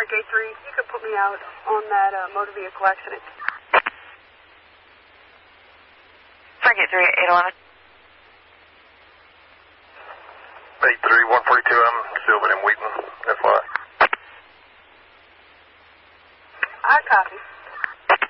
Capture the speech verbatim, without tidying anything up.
gate three. You could put me out on that uh, motor vehicle accident. Gate three, eight eleven. eight three, one forty-two, I'm Sylvan in Wheaton, F Y I. I copy.